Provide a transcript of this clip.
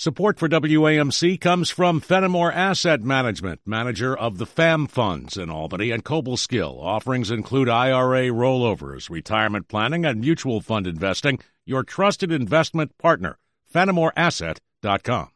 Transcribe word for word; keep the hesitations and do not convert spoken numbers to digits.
Support for W A M C comes from Fenimore Asset Management, manager of the FAM Funds in Albany and Cobleskill. Offerings include I R A rollovers, retirement planning, and mutual fund investing. Your trusted investment partner, Fenimore Asset dot com.